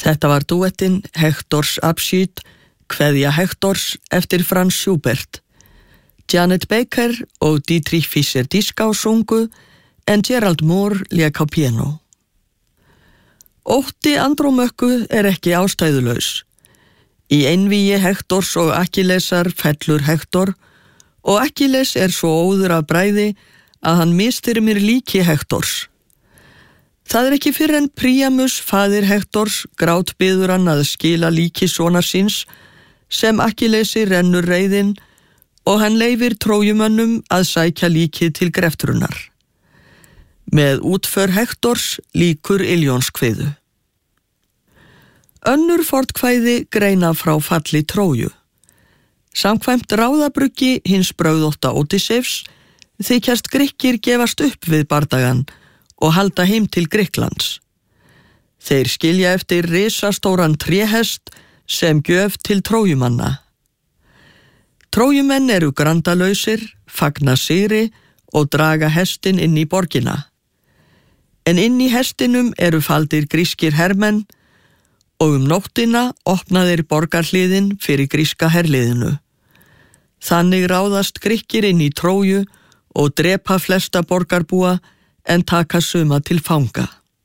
Þetta var dúettinn Hektors Abschied, Kveðja Hektors eftir Franz Schubert. Janet Baker og Dietrich Fischer-Dieskau sungu en Gerald Moore lék á píanó. Ótti Andrómökku ekki ástæðulaus. Í einvígi Hektors og Akkillesar fellur Hektor og Akkilles svo óður af bræði að hann misþyrmir líki Hektors. Það ekki fyrr en Príamus, faðir Hektors, grátbiður hann að skila líki sonar síns sem Akkillesi rennur reiðin og hann leyfir Trójumönnum að sækja líkið til greftrunar. Með útför Hektors lýkur Iljónskviðu. Önnur fornkvæði greina frá falli Tróju. Samkvæmt ráðabruggi hins brögðótta Ódysseifs þykjast Grikkir gefast upp við bardagan og halda heim til Grikklands. Þeir skilja eftir risastóran tréhest sem gjöf til Trójumanna. Trójumenn eru grandalausir, fagna sigri og draga hestinn inn í borgina. En inn í hestinum eru faldir grískir hermenn og nóttina opna þeir borgarhliðin fyrir gríska herliðinu. Þannig ráðast Grikkir inn í Tróju og drepa flesta borgarbúa en taka suma til fanga.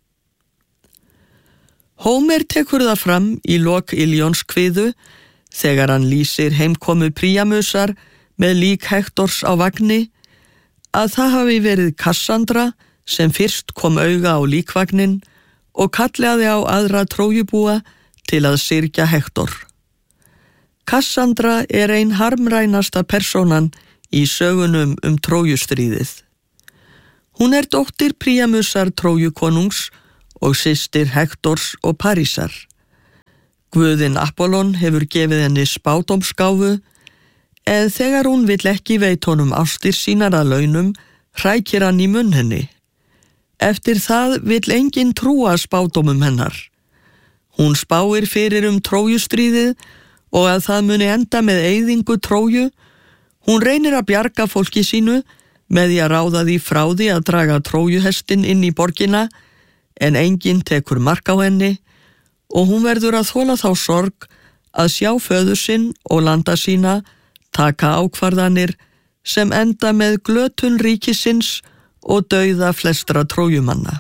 Hómer tekur það fram í lok Iljónskviðu þegar hann lýsir heimkomu Príamusar með lík Hektors á vagni að það hafi verið Kassandra sem fyrst kom auga á líkvagnin og kallaði á aðra Trójubúa til að syrgja Hektor. Kassandra ein harmrænasta persónan í sögunum Trójustríðið. Hún dóttir Príamusar Trójukonungs og systir Hektors og Parísar. Guðinn Apollon hefur gefið henni spádómsgáfu, en þegar hún vill ekki veit honum ástir sínar að launum, hrækir hann í munn henni. Eftir það vill enginn trúa spádómum hennar. Hún spáir fyrir Trójustríðið og að það muni enda með eyðingu Tróju. Hún reynir að bjarga fólki sínu með því að ráða því frá því að draga Trójuhestin inn í borgina, en enginn tekur mark á henni og hún verður að þola þá sorg að sjá föður sinn og landa sína taka ákvarðanir sem enda með glötun ríkisins og dauða flestra Trójumanna.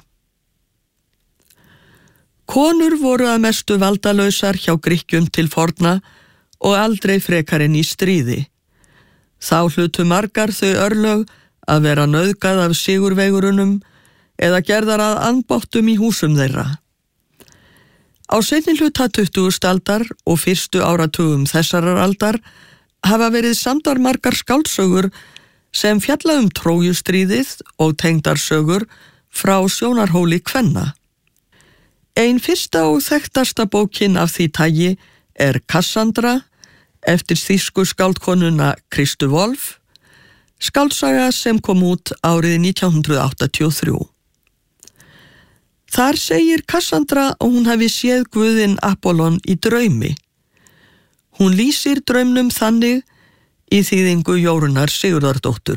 Konur voru að mestu valdalausar hjá Grikkjum til forna og aldrei frekar en í stríði. Þá hlutu margar þau örlög að vera nauðgað af sigurvegurunum eða gerðar að andbáttum í húsum þeirra. Á seinni hluta 20. aldar og fyrstu áratugum þessarar aldar hafa verið samdar margar skáldsögur sem fjalla Trójustríðið og tengdar sögur frá sjónarhóli kvenna. Ein fyrsta og þekktasta bókin af því tagi Kassandra eftir þýsku skáldkonuna Kristu Wolf, skáldsaga sem kom út árið 1983. Þar segir Kassandra að hún hafi séð guðinn Apollon í draumi. Hún lýsir draumnum þannig í þýðingu Jórunnar Sigurðardóttur.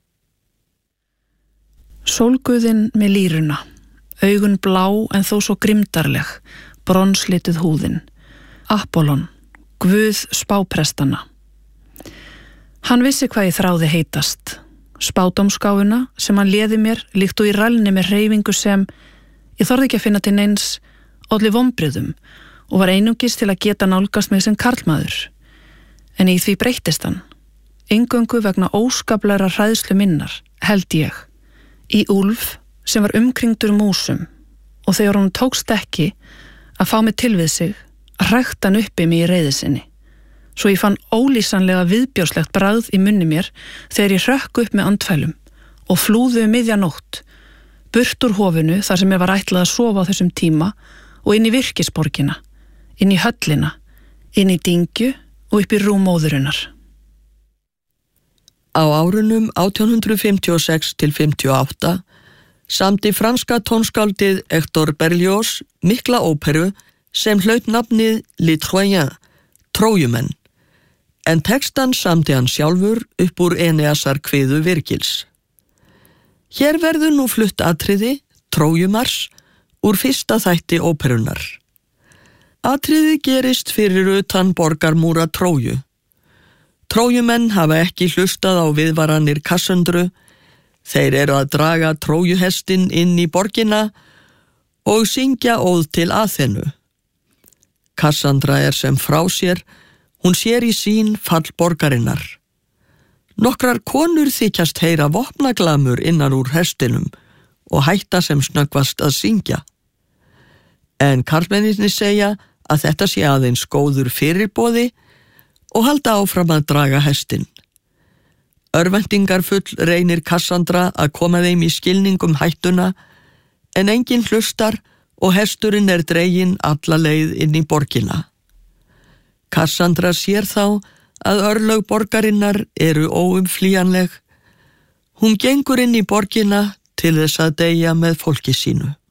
Sólguðinn með lýruna, augun blá en þó svo grimdarleg, bronslituð húðin. Apollon, guð spáprestana. Hann vissi hvað ég þráði heitast. Spádómsgáfuna sem hann léði mér líkt og í rælni með hreyfingu sem ég þorði ekki að finna til neins olli vonbrigðum og var einungis til að geta nálgast mig sem karlmaður. En í því breyttist hann. Eingöngu vegna óskaplegra hræðslu minnar, held ég, í úlf sem var umkringdur músum og þegar hún tókst ekki að fá mig til við sig, hrækti hann uppi mig í reiði sinni. Svo ég fann ólýsanlega viðbjóðslegt bragð í munni mér þegar ég hrökk upp með andfælum og flúði miðja nótt, burt úr hofinu þar sem ég var ætlað að sofa á þessum tíma og inn í virkisborgina, inn í höllina, inn í dyngju og upp í rúm móðurinnar. Á árunum 1856 til 58 samdi franska tónskáldið Hector Berlioz mikla óperu sem hlaut nafnið Les Troyens, Trójumenn, en textan samdi hann sjálfur upp úr Eneasar kviðu Virgils. Hér verður nú flutt atriði, Trójumars, úr fyrsta þætti óperunar. Atriðið gerist fyrir utan borgarmúra Tróju. Trójumenn hafa ekki hlustað á viðvaranir Kassandru, þeir eru að draga Trójuhestin inn í borgina og syngja óð til Aþenu. Kassandra er sem frá sér, hún sér í sín fall borgarinnar. Nokkrar konur þykjast heyra vopnaglamur innan úr hestinum og hætta sem snöggvast að syngja. En karlmenninni segja að þetta sé aðeins góður fyrirboði og halda áfram að draga hestin. Örvæntingarfull reynir Kassandra að koma þeim í skilning hættuna, en enginn hlustar og hesturinn er dreginn alla leið inn í borgina. Kassandra sér þá að örlög borgarinnar eru óumflýjanleg. Hún gengur inn í borgina til þess að deyja með fólki sínu.